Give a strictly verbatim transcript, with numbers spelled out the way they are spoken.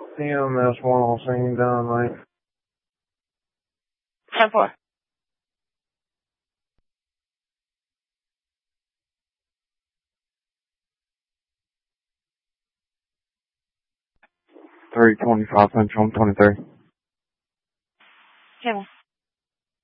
C M S one on scene done, mate. ten four. three twenty-five Central, twenty-three. Kevin.